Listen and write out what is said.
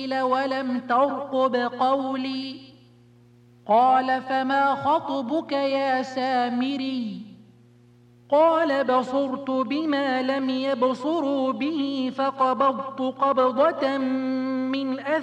الليل ولم ترقب قولي. قال فما خطبك يا سامري؟ قال بصرت بما لم يبصروا به فقبضت قبضة من أثر